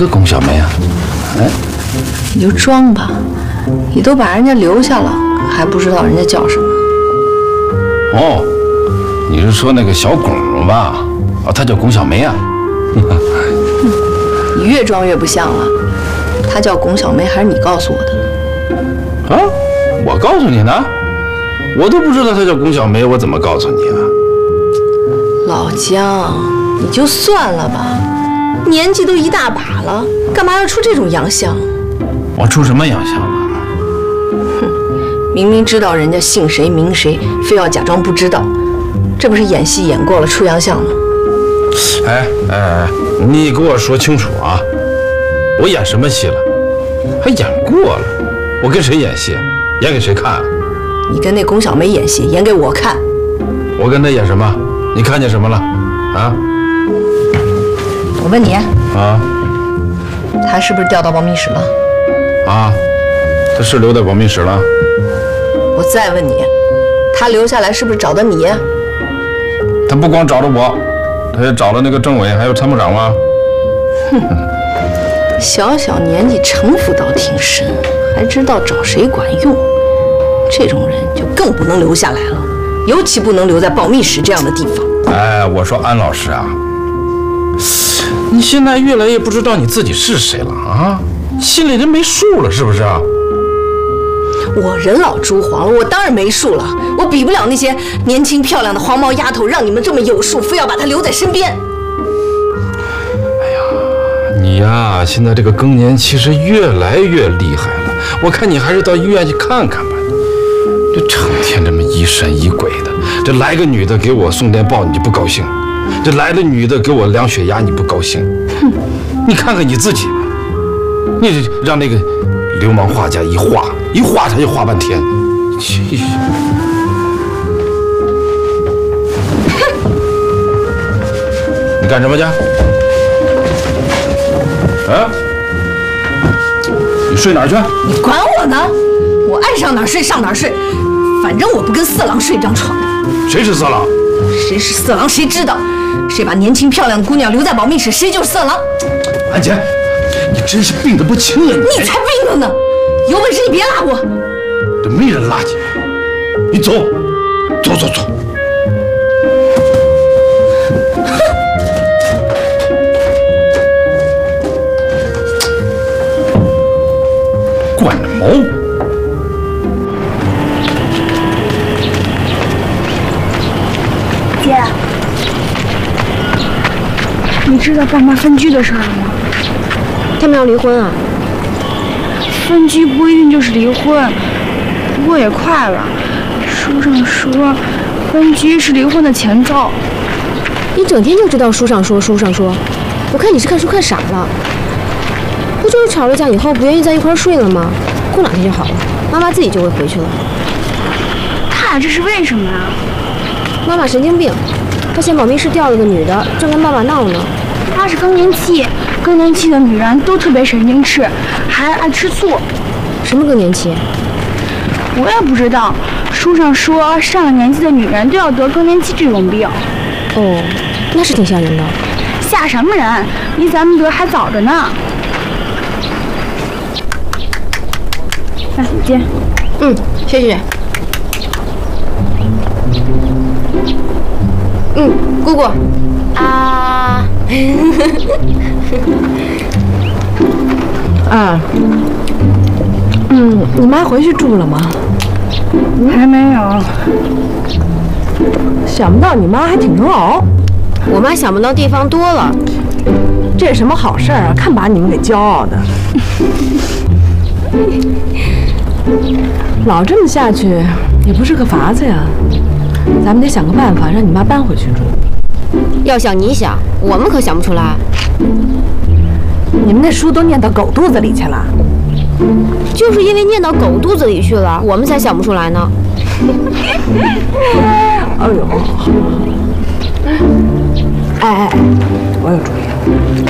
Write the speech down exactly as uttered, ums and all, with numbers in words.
个龚小梅啊？哎， 你就装吧，你都把人家留下了，还不知道人家叫什么？ 哦，你是说那个小龚吧？哦，她叫龚小梅啊。 你越装越不像了，她叫龚小梅还是你告诉我的？ 啊，我告诉你呢？我都不知道她叫龚小梅，我怎么告诉你啊？ 老姜，你就算了吧，年纪都一大把了，干嘛要出这种洋相？ 我出什么洋相了？ 哼，明明知道人家姓谁名谁，非要假装不知道，这不是演戏演过了出洋相吗？ 哎哎哎，你给我说清楚啊！我演什么戏了？还演过了？我跟谁演戏？演给谁看？ 你跟那龚小梅演戏，演给我看。 我跟她演什么？你看见什么了？啊？ 我问你啊？ 她是不是调到保密室了？ 啊？她是留在保密室了？ 我再问你，她留下来是不是找的你？ 她不光找了我，她也找了那个政委还有参谋长吗？ 哼，小小年纪城府倒挺深，还知道找谁管用。这种人就更不能留下来了，尤其不能留在保密室这样的地方。 哎，我说安老师啊，你现在越来越不知道你自己是谁了啊，心里人没数了是不是啊？ 我人老珠黄了，我当然没数了，我比不了那些年轻漂亮的黄毛丫头，让你们这么有数，非要把她留在身边。 哎呀，你呀，现在这个更年期是越来越厉害了，我看你还是到医院去看看吧。这成天这么疑神疑鬼的，这来个女的给我送电报你就不高兴，这来了女的给我量血压你不高兴，哼，你看看你自己吧，你让那个流氓画家一画一画他就画半天，去！你干什么去？啊？你睡哪儿去？ 你管我呢？我爱上哪儿睡上哪儿睡，反正我不跟色狼睡一张床。 谁是色狼？ 谁是色狼谁知道，谁把年轻漂亮的姑娘留在保密室，谁就是色狼。 安姐，你真是病得不轻啊！ 你才病了呢！有本事你别拉我！ 这没人拉你，你走，走走走。惯着毛。 姐，你知道爸妈分居的事儿了吗？ 他们要离婚啊？ 分居不一定就是离婚，不过也快了。书上说，分居是离婚的前兆。 你整天就知道书上说，书上说，我看你是看书看傻了。不就是吵了架以后不愿意在一块睡了吗？过两天就好了，妈妈自己就会回去了。 他俩这是为什么呀？ 妈妈神经病，她嫌保密室调了个女的，正跟爸爸闹呢。 她是更年期，更年期的女人都特别神经质，还爱吃醋。 什么更年期？ 我也不知道，书上说上了年纪的女人都要得更年期这种病。 哦，那是挺吓人的。 吓什么人？离咱们得还早着呢。来，你接。 嗯，谢谢。嗯，姑姑。啊。 啊。嗯，你妈回去住了吗？ 还没有。 想不到你妈还挺能熬。 我妈想不到地方多了。 这是什么好事儿啊？看把你们给骄傲的。老这么下去也不是个法子呀，咱们得想个办法让你妈搬回去住。 要想你想，我们可想不出来。 你们那书都念到狗肚子里去了？ 就是因为念到狗肚子里去了，我们才想不出来呢。 哎呦，哎哎哎，我有主意了。